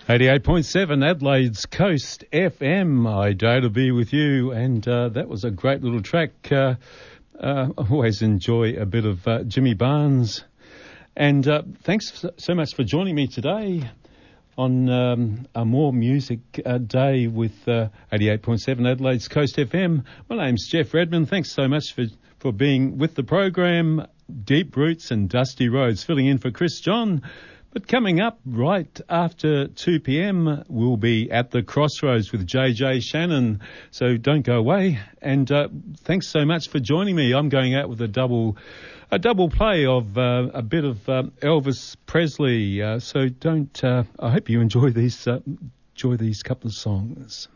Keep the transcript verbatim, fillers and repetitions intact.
eighty-eight point seven Adelaide's Coast F M. I dare to be with you, and uh, that was a great little track. Uh, uh, I always enjoy a bit of uh, Jimmy Barnes. And uh, thanks so much for joining me today on um, a More Music uh, Day with uh, eighty-eight point seven Adelaide's Coast F M. My name's Jeff Redmond. Thanks so much for, for being with the program. Deep Roots and Dusty Roads filling in for Chris John. But coming up right after two p.m, we'll be at the Crossroads with J J Shannon. So don't go away. And uh, thanks so much for joining me. I'm going out with a double a double play of uh, a bit of uh, Elvis Presley. Uh, so don't. Uh, I hope you enjoy these uh, enjoy these couple of songs.